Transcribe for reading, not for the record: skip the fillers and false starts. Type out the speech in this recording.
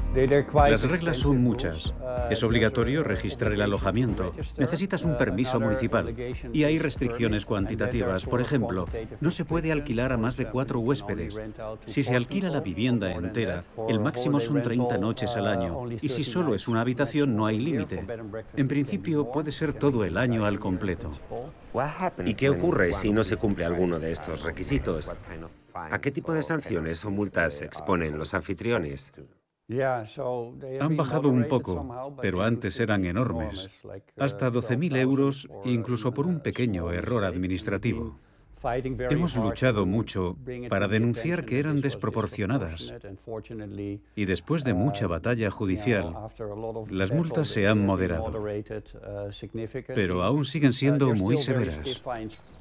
Las reglas son muchas. Es obligatorio registrar el alojamiento. Necesitas un permiso municipal. Y hay restricciones cuantitativas. Por ejemplo, no se puede alquilar a más de 4 huéspedes. Si se alquila la vivienda entera, el máximo son 30 noches al año. Y si solo es una habitación, no hay límite. En principio, puede ser todo el año al completo. ¿Y qué ocurre si no se cumple alguno de estos requisitos? ¿A qué tipo de sanciones o multas se exponen los anfitriones? Han bajado un poco, pero antes eran enormes. Hasta 12.000 euros, incluso por un pequeño error administrativo. Hemos luchado mucho para denunciar que eran desproporcionadas. Y después de mucha batalla judicial, las multas se han moderado, pero aún siguen siendo muy severas.